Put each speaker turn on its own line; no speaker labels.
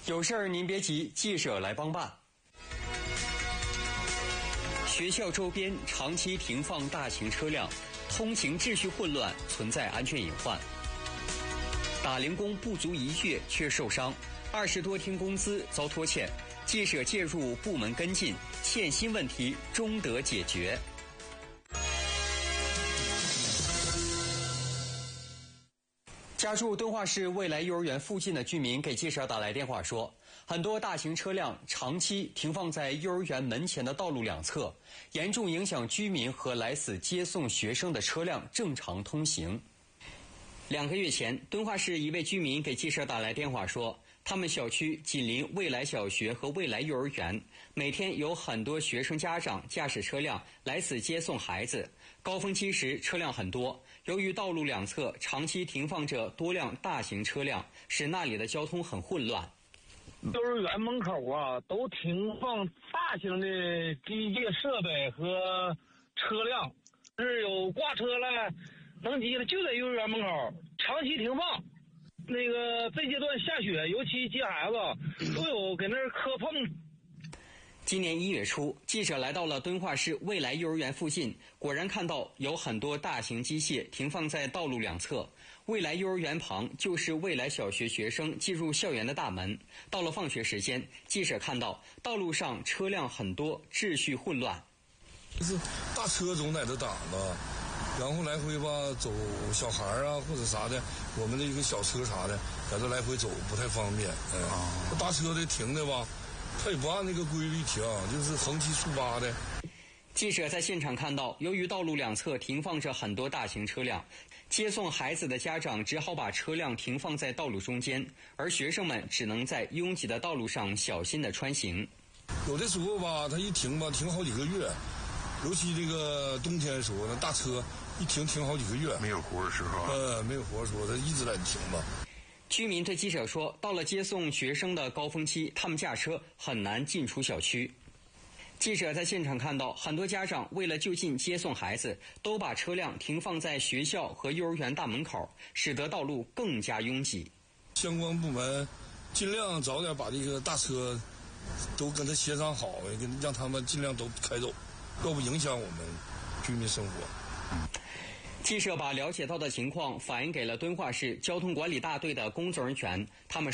有事儿您别急，记者来帮办。学校周边长期停放大型车辆，通行秩序混乱，存在安全隐患。打零工不足1月却受伤，20多天工资遭拖欠，记者介入部门跟进，欠薪问题终得解决。家住敦化市未来幼儿园附近的居民给记者打来电话说，很多大型车辆长期停放在幼儿园门前的道路两侧，严重影响居民和来此接送学生的车辆正常通行。2个月前，敦化市一位居民给记者打来电话说，他们小区紧邻未来小学和未来幼儿园，每天有很多学生家长驾驶车辆来此接送孩子，高峰期时车辆很多，由于道路两侧长期停放着多辆大型车辆，使那里的交通很混乱。
幼儿园门口都停放大型的机械设备和车辆，是有挂车了能机的就在幼儿园门口长期停放。那个这阶段下雪，尤其接孩子都有给那儿磕碰。
今年1月初，记者来到了敦化市未来幼儿园附近，果然看到有很多大型机械停放在道路两侧。未来幼儿园旁就是未来小学学生进入校园的大门。到了放学时间，记者看到道路上车辆很多，秩序混乱。
就是大车总在这挡着，然后来回吧走小孩或者啥的，我们的一个小车啥的在这来回走不太方便。大车的停的吧，他也不按那个规律停，就是横七竖八的。
记者在现场看到，由于道路两侧停放着很多大型车辆，接送孩子的家长只好把车辆停放在道路中间，而学生们只能在拥挤的道路上小心地穿行。
有的时候吧，他一停吧，停好几个月，尤其这个冬天的时候，那大车一停好几个月，
没有活的时候。
没有活的时候，他一直在停吧。
居民对记者说，到了接送学生的高峰期，他们驾车很难进出小区。记者在现场看到，很多家长为了就近接送孩子，都把车辆停放在学校和幼儿园大门口，使得道路更加拥挤。
相关部门尽量早点把这个大车都跟他协商好，让他们尽量都开走，要不影响我们居民生活。
记者把了解到的情况反映给了敦化市交通管理大队的工作人员，他们